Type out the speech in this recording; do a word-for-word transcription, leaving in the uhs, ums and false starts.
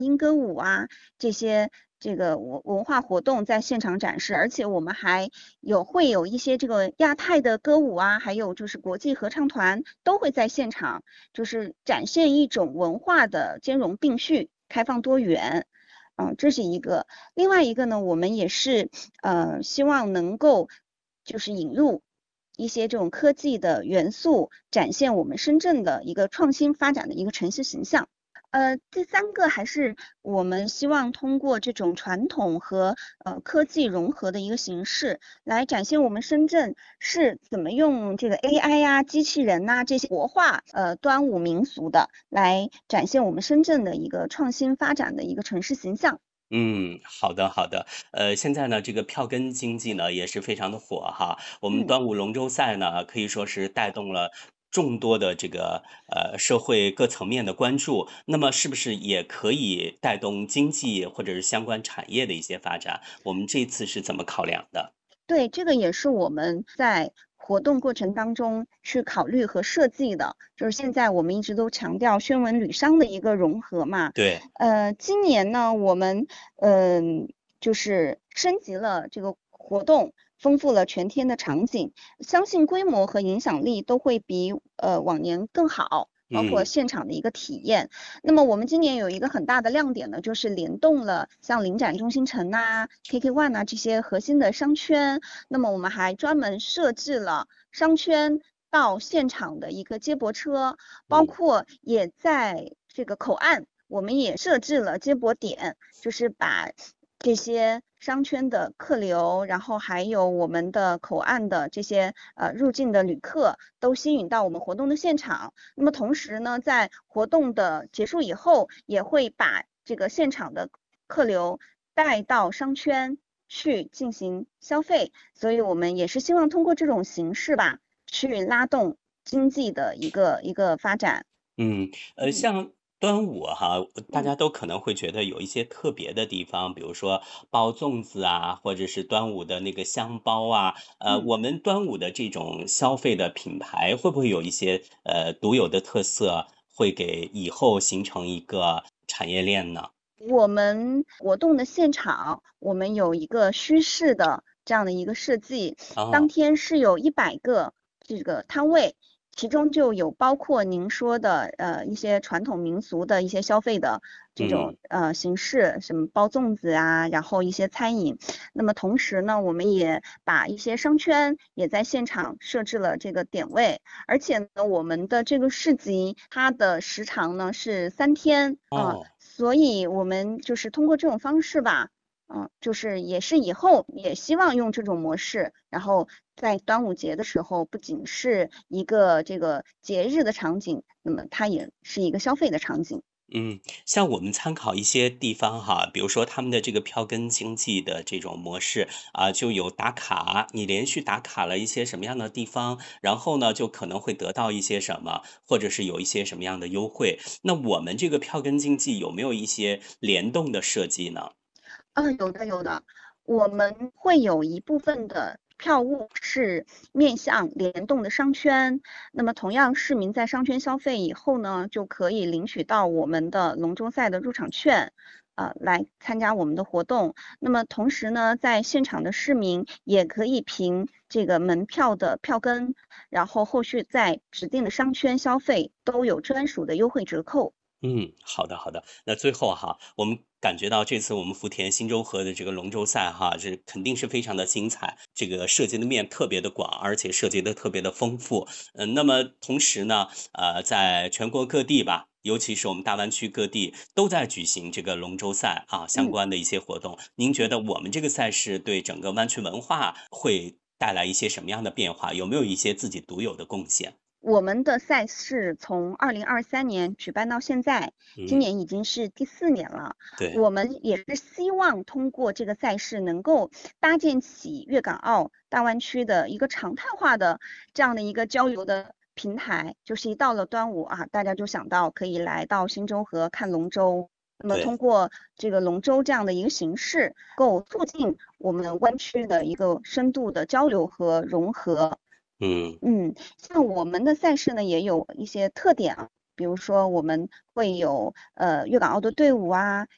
莺歌舞啊这些这个文文化活动在现场展示，而且我们还有会有一些这个亚太的歌舞啊，还有就是国际合唱团都会在现场，就是展现一种文化的兼容并蓄、开放多元。嗯，这是一个。另外一个呢，我们也是呃希望能够就是引入一些这种科技的元素，展现我们深圳的一个创新发展的一个城市形象。呃，第三个还是我们希望通过这种传统和呃科技融合的一个形式，来展现我们深圳是怎么用这个 A I 呀、机器人呐、这些活化呃端午民俗的，来展现我们深圳的一个创新发展的一个城市形象。 嗯，好的好的。呃，现在呢，这个票根经济呢也是非常的火哈。我们嗯。 端午龙舟赛呢，可以说是带动了众多的这个呃社会各层面的关注。那么是不是也可以带动经济或者是相关产业的一些发展？我们这次是怎么考量的？ 对，这个也是我们在活动过程当中去考虑和设计的。就是现在我们一直都强调宣文旅商的一个融合嘛。 对。 呃，今年呢，我们嗯、呃就是升级了这个活动，丰富了全天的场景，相信规模和影响力都会比呃往年更好。包括嗯。 现场的一个体验。那么我们今年有一个很大的亮点呢，就是联动了像领展中心城呐、K K One 呐这些核心的商圈。那么我们还专门设置了商圈到现场的一个接驳车，包嗯。 括也在这个口岸，我们也设置了接驳点，就是把这些商圈的客流，然后还有我们的口岸的这些呃入境的旅客都吸引到我们活动的现场。那么同时呢，在活动的结束以后，也会把这个现场的客流带到商圈去进行消费。所以我们也是希望通过这种形式吧，去拉动经济的一个一个发展。 嗯，呃， 嗯像端午哈，大嗯家都可能会觉得有一些特别的地方，比如说包粽子啊，或者是端午的那个香包啊，呃， 嗯。 我们端午的这种消费的品牌会不会有一些呃独有的特色，会给以后形成一个产业链呢？ 我们活动的现场，我们有一个虚式的这样的一个设计，当哦。 天是有一百个这个摊位，其中就有包括您说的呃一些传统民俗的一些消费的这种嗯。 呃形式，什么包粽子啊，然后一些餐饮。那么同时呢，我们也把一些商圈也在现场设置了这个点位，而且呢，我们的这个市集它的时长呢是三天啊。 哦。 所以我们就是通过这种方式吧，嗯，就是也是以后也希望用这种模式，然后在端午节的时候，不仅是一个这个节日的场景，那么它也是一个消费的场景。 嗯，像我们参考一些地方哈，比如说他们的这个票根经济的这种模式啊，就有打卡，你连续打卡了一些什么样的地方，然后呢，就可能会得到一些什么，或者是有一些什么样的优惠。那我们这个票根经济有没有一些联动的设计呢？ 嗯，有的有的，我们会有一部分的票务是面向联动的商圈，那么同样市民在商圈消费以后呢，就可以领取到我们的龙舟赛的入场券，呃，来参加我们的活动。那么同时呢，在现场的市民也可以凭这个门票的票根，然后后续在指定的商圈消费都有专属的优惠折扣。 嗯，好的好的。那最后哈，我们感觉到这次我们福田新洲河的这个龙舟赛哈，这肯定是非常的精彩，这个涉及的面特别的广，而且涉及的特别的丰富。嗯，那么同时呢，呃，在全国各地吧，尤其是我们大湾区各地都在举行这个龙舟赛啊，相嗯关的一些活动。您觉嗯。 得我们这个赛事对整个湾区文化会带来一些什么样的变化？有没有一些自己独有的贡献？ 我们的赛事从二零二三年举办到现在，今嗯。 年已经是第四年了。 对。 我们也是希望通过这个赛事，能够搭建起粤港澳大湾区的一个常态化的这样的一个交流的平台。就是一到了端午啊，大家就想到可以来到新洲河看龙舟。那么对。 通过这个龙舟这样的一个形式，够促进我们湾区的一个深度的交流和融合。 嗯。 嗯，像我们的赛事呢，也有一些特点啊，比如说我们会有呃粤港澳的队伍啊，